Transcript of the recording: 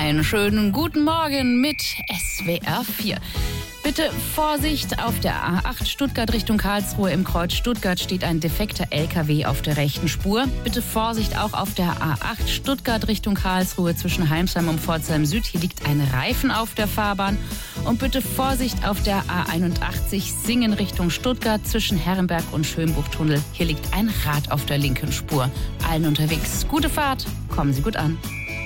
Einen schönen guten Morgen mit SWR 4. Bitte Vorsicht auf der A8 Stuttgart Richtung Karlsruhe. Im Kreuz Stuttgart steht ein defekter LKW auf der rechten Spur. Bitte Vorsicht auch auf der A8 Stuttgart Richtung Karlsruhe zwischen Heimsheim und Pforzheim Süd. Hier liegt ein Reifen auf der Fahrbahn. Und bitte Vorsicht auf der A81 Singen Richtung Stuttgart zwischen Herrenberg und Schönbuchtunnel. Hier liegt ein Rad auf der linken Spur. Allen unterwegs gute Fahrt, kommen Sie gut an.